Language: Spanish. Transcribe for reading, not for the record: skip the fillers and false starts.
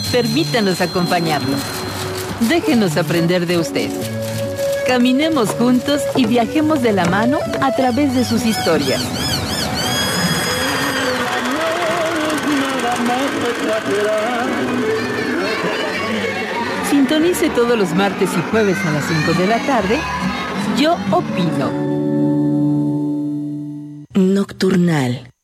Permítanos acompañarlo. Déjenos aprender de usted. Caminemos juntos y viajemos de la mano a través de sus historias. Sintonice todos los martes y jueves a las 5 de la tarde. Yo opino. Nocturnal.